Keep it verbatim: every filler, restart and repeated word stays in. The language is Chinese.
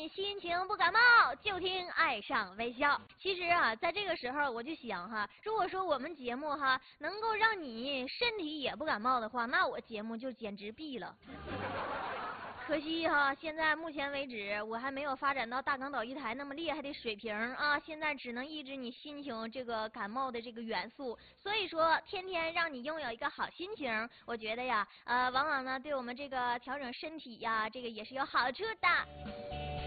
心情不感冒，就听爱上微笑。其实啊，在这个时候我就想哈，如果说我们节目哈能够让你身体也不感冒的话，那我节目就简直毙了。可惜哈，现在目前为止我还没有发展到大港岛一台那么厉害的水平啊，现在只能抑制你心情这个感冒的这个元素，所以说天天让你拥有一个好心情，我觉得呀，呃，往往呢对我们这个调整身体呀，这个也是有好处的。